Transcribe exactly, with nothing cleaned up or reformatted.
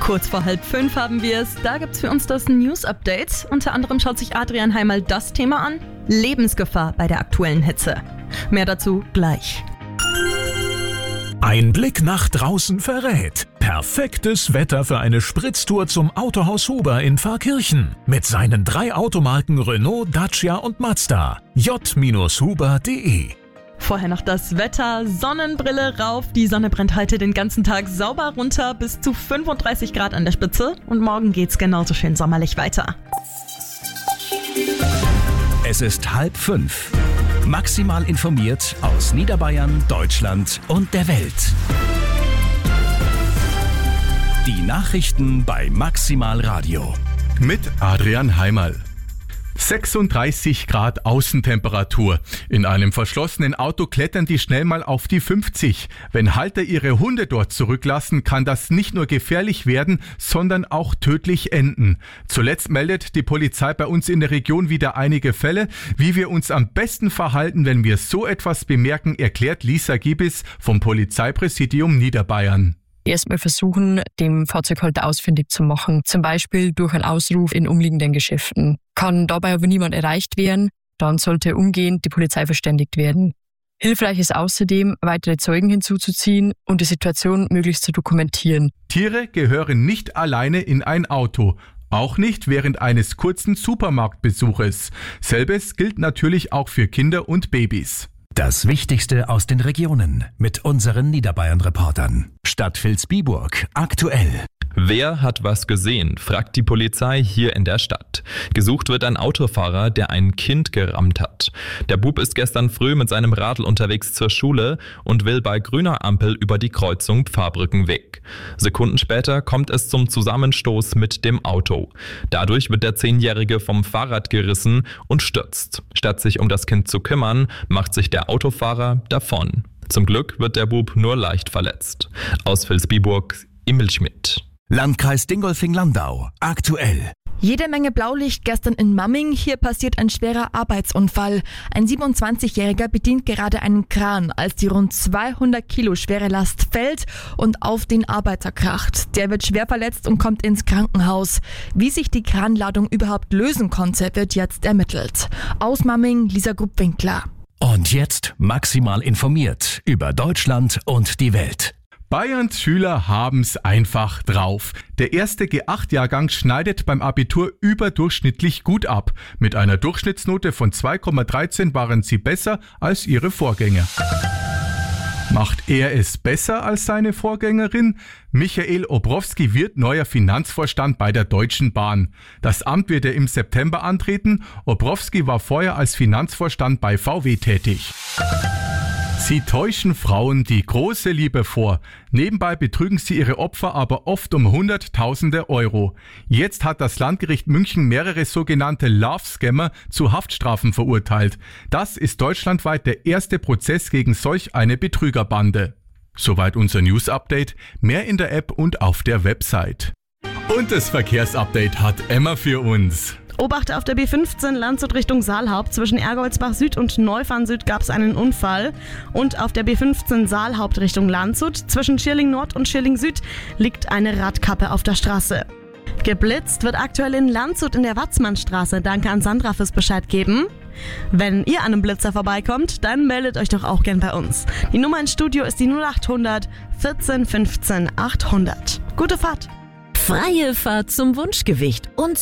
Kurz vor halb fünf haben wir es. Da gibt's für uns das News-Update. Unter anderem schaut sich Adrian Heimal das Thema an: Lebensgefahr bei der aktuellen Hitze. Mehr dazu gleich. Ein Blick nach draußen verrät: perfektes Wetter für eine Spritztour zum Autohaus Huber in Pfarrkirchen. Mit seinen drei Automarken Renault, Dacia und Mazda. j Huber punkt de. Vorher noch das Wetter: Sonnenbrille rauf. Die Sonne brennt heute den ganzen Tag sauber runter, bis zu fünfunddreißig Grad an der Spitze. Und morgen geht's genauso schön sommerlich weiter. Es ist halb fünf. Maximal informiert aus Niederbayern, Deutschland und der Welt. Die Nachrichten bei Maximal Radio. Mit Adrian Heimal. sechsunddreißig Grad Außentemperatur. In einem verschlossenen Auto klettern die schnell mal auf die fünfzig. Wenn Halter ihre Hunde dort zurücklassen, kann das nicht nur gefährlich werden, sondern auch tödlich enden. Zuletzt meldet die Polizei bei uns in der Region wieder einige Fälle. Wie wir uns am besten verhalten, wenn wir so etwas bemerken, erklärt Lisa Giebis vom Polizeipräsidium Niederbayern. Erstmal versuchen, dem Fahrzeughalter ausfindig zu machen, zum Beispiel durch einen Ausruf in umliegenden Geschäften. Kann dabei aber niemand erreicht werden, dann sollte umgehend die Polizei verständigt werden. Hilfreich ist außerdem, weitere Zeugen hinzuzuziehen und die Situation möglichst zu dokumentieren. Tiere gehören nicht alleine in ein Auto. Auch nicht während eines kurzen Supermarktbesuches. Selbes gilt natürlich auch für Kinder und Babys. Das Wichtigste aus den Regionen mit unseren Niederbayern-Reportern. Stadt Vilsbiburg aktuell. Wer hat was gesehen, fragt die Polizei hier in der Stadt. Gesucht wird ein Autofahrer, der ein Kind gerammt hat. Der Bub ist gestern früh mit seinem Radl unterwegs zur Schule und will bei grüner Ampel über die Kreuzung Pfarrbrückenweg. Sekunden später kommt es zum Zusammenstoß mit dem Auto. Dadurch wird der Zehnjährige vom Fahrrad gerissen und stürzt. Statt sich um das Kind zu kümmern, macht sich der Autofahrer davon. Zum Glück wird der Bub nur leicht verletzt. Aus Vilsbiburg, Emil Schmidt. Landkreis Dingolfing-Landau aktuell. Jede Menge Blaulicht gestern in Mamming. Hier passiert ein schwerer Arbeitsunfall. Ein siebenundzwanzigjähriger bedient gerade einen Kran, als die rund zweihundert Kilo schwere Last fällt und auf den Arbeiter kracht. Der wird schwer verletzt und kommt ins Krankenhaus. Wie sich die Kranladung überhaupt lösen konnte, wird jetzt ermittelt. Aus Mamming, Lisa Grupp-Winkler. Und jetzt maximal informiert über Deutschland und die Welt. Bayerns Schüler haben's einfach drauf. Der erste G acht Jahrgang schneidet beim Abitur überdurchschnittlich gut ab. Mit einer Durchschnittsnote von zwei Komma dreizehn waren sie besser als ihre Vorgänger. Macht er es besser als seine Vorgängerin? Michael Obrowski wird neuer Finanzvorstand bei der Deutschen Bahn. Das Amt wird er im September antreten. Obrowski war vorher als Finanzvorstand bei V W tätig. Sie täuschen Frauen die große Liebe vor. Nebenbei betrügen sie ihre Opfer aber oft um Hunderttausende Euro. Jetzt hat das Landgericht München mehrere sogenannte Love-Scammer zu Haftstrafen verurteilt. Das ist deutschlandweit der erste Prozess gegen solch eine Betrügerbande. Soweit unser News-Update. Mehr in der App und auf der Website. Und das Verkehrsupdate hat Emma für uns. Obacht, auf der B fünfzehn Landshut Richtung Saalhaupt. Zwischen Ergoldsbach Süd und Neufahren Süd gab es einen Unfall. Und auf der B fünfzehn Saalhaupt Richtung Landshut zwischen Schierling Nord und Schierling Süd liegt eine Radkappe auf der Straße. Geblitzt wird aktuell in Landshut in der Watzmannstraße. Danke an Sandra fürs Bescheid geben. Wenn ihr an einem Blitzer vorbeikommt, dann meldet euch doch auch gern bei uns. Die Nummer ins Studio ist die null achthundert vierzehn fünfzehn achthundert. Gute Fahrt! Freie Fahrt zum Wunschgewicht und